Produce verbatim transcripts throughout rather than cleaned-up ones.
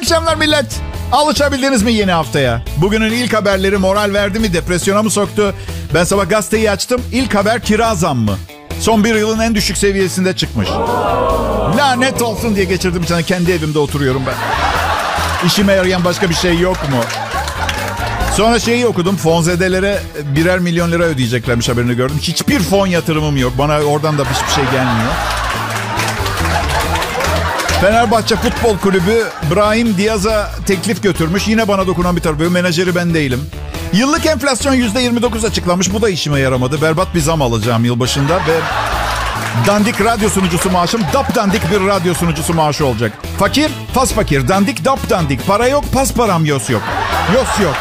akşamlar millet. Alışabildiniz mi yeni haftaya? Bugünün ilk haberleri moral verdi mi, depresyona mı soktu? Ben sabah gazeteyi açtım. İlk haber kira zammı. Son bir yılın en düşük seviyesinde çıkmış. Lanet olsun diye geçirdim sana. Kendi evimde oturuyorum ben. İşime yarayan başka bir şey yok mu? Sonra şeyi okudum. Fonzedelere birer milyon lira ödeyeceklermiş, haberini gördüm. Hiçbir fon yatırımım yok. Bana oradan da hiçbir şey gelmiyor. Fenerbahçe Futbol Kulübü Brahim Diaz'a teklif götürmüş. Yine bana dokunan bir tarafı. Menajeri ben değilim. Yıllık enflasyon yüzde yirmi dokuz açıklanmış. Bu da işime yaramadı. Berbat bir zam alacağım yılbaşında ve dandik radyo sunucusu maaşım dap dandik bir radyo sunucusu maaşı olacak. Fakir, pas fakir. Dandik, dap dandik. Para yok, pas param, yos yok. Yos yok.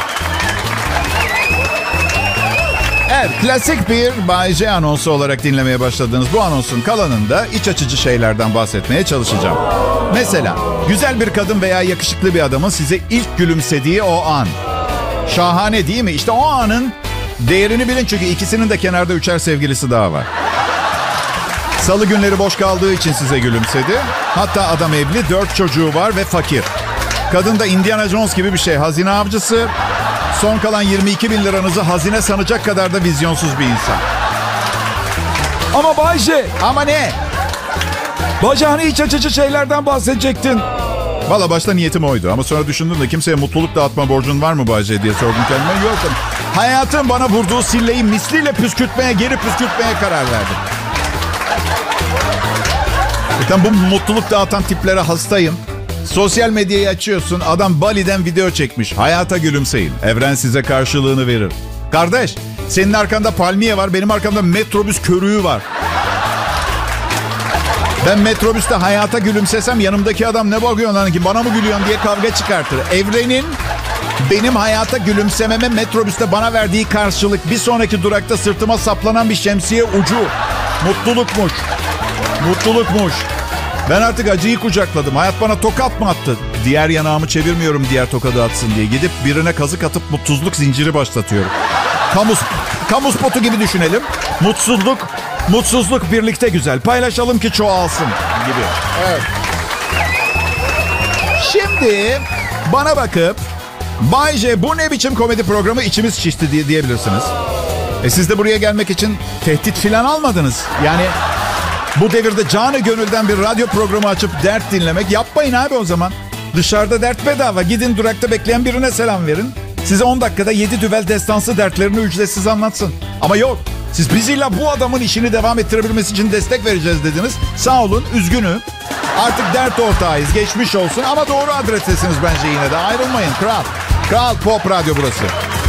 Evet, klasik bir Bay J anonsu olarak dinlemeye başladığınız bu anonsun kalanında iç açıcı şeylerden bahsetmeye çalışacağım. Mesela, güzel bir kadın veya yakışıklı bir adamın size ilk gülümsediği o an. Şahane değil mi? İşte o anın değerini bilin, çünkü ikisinin de kenarda üçer sevgilisi daha var. Salı günleri boş kaldığı için size gülümsedi. Hatta adam evli, dört çocuğu var ve fakir. Kadın da Indiana Jones gibi bir şey. Hazine avcısı. Son kalan yirmi iki bin liranızı hazine sanacak kadar da vizyonsuz bir insan. Ama Bayce. Ama ne? Bacağını iç açıcı şeylerden bahsedecektin. Valla başta niyetim oydu. Ama sonra düşündüm de kimseye mutluluk dağıtma borcun var mı Bayce diye sordum kendime. Yok. Hayatın bana vurduğu silleyi misliyle püskürtmeye, geri püskürtmeye karar verdim. Zaten bu mutluluk dağıtan tiplere hastayım. Sosyal medyayı açıyorsun, adam Bali'den video çekmiş. Hayata gülümseyin. Evren size karşılığını verir. Kardeş, senin arkanda palmiye var, benim arkamda metrobüs körüğü var. Ben metrobüste hayata gülümsesem yanımdaki adam ne bakıyorsun lan ki bana mı gülüyorsun diye kavga çıkartır. Evrenin benim hayata gülümsememe metrobüste bana verdiği karşılık bir sonraki durakta sırtıma saplanan bir şemsiye ucu. Mutlulukmuş. Mutlulukmuş. Ben artık acıyı kucakladım. Hayat bana tokat mı attı? Diğer yanağımı çevirmiyorum diğer tokadı atsın diye. Gidip birine kazık atıp mutsuzluk zinciri başlatıyorum. Kamu, kamu spotu gibi düşünelim. Mutsuzluk, mutsuzluk birlikte güzel. Paylaşalım ki çoğalsın gibi. Evet. Şimdi bana bakıp Bay J bu ne biçim komedi programı, içimiz şişti diye diyebilirsiniz. E siz de buraya gelmek için tehdit filan almadınız. Yani bu devirde canı gönülden bir radyo programı açıp dert dinlemek yapmayın abi o zaman. Dışarıda dert bedava. Gidin durakta bekleyen birine selam verin. Size on dakikada yedi düvel destansı dertlerini ücretsiz anlatsın. Ama yok. Siz biziyle bu adamın işini devam ettirebilmesi için destek vereceğiz dediniz. Sağ olun, üzgünüm. Artık dert ortağıyız. Geçmiş olsun ama doğru adrestesiniz bence yine de. Ayrılmayın. Kral. Kral Pop Radyo burası.